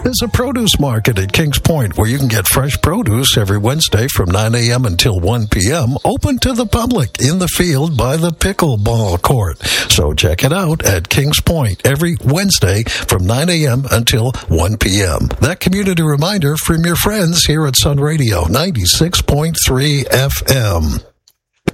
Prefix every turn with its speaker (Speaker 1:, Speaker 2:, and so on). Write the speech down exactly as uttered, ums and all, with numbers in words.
Speaker 1: There's a produce market at Kings Point where you can get fresh produce every Wednesday from nine a.m. until one p.m. open to the public in the field by the pickleball court. So check it out at Kings Point every Wednesday from nine a.m. until one p.m. That community reminder from your friends here at Sun Radio ninety-six point three F M.